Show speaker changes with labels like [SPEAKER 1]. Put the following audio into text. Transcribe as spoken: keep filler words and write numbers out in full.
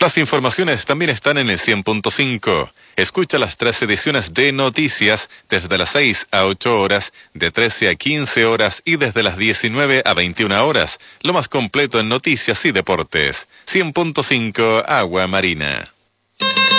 [SPEAKER 1] Las informaciones también están en el cien punto cinco. Escucha las tres ediciones de Noticias desde las seis a ocho horas, de trece a quince horas y desde las diecinueve a veintiuna horas. Lo más completo en noticias y deportes. cien punto cinco Agua Marina.